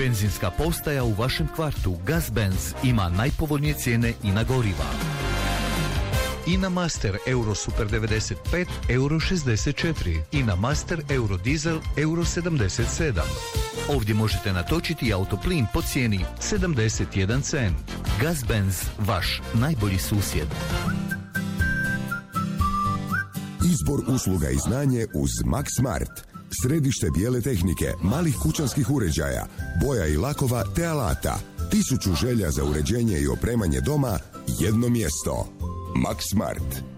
Benzinska postaja u vašem kvartu Gazbenz ima najpovoljnije cijene i na goriva. I na Master Euro Super 95 Euro 64 i na Master Euro Diesel Euro 77. Ovdje možete natočiti autoplin po cijeni 71 cent. Gazbenz, vaš najbolji susjed. Izbor usluga i znanje uz Max Smart. Središte bijele tehnike, malih kućanskih uređaja, boja i lakova te alata. 1000 želja za uređenje i opremanje doma, jedno mjesto. Max Smart.